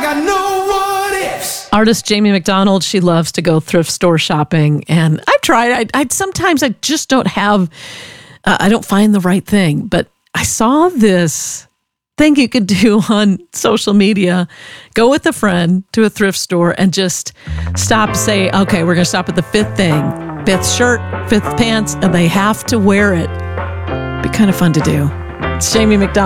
got no what ifs. Artist Jamie McDonald, she loves to go thrift store shopping. And I've tried. I sometimes I just don't have, I don't find the right thing. But I saw this thing you could do on social media. Go with a friend to a thrift store and just stop, say, okay, we're going to stop at the fifth thing. Fifth shirt, fifth pants, and they have to wear it. Be kind of fun to do. It's Jamie McDonald.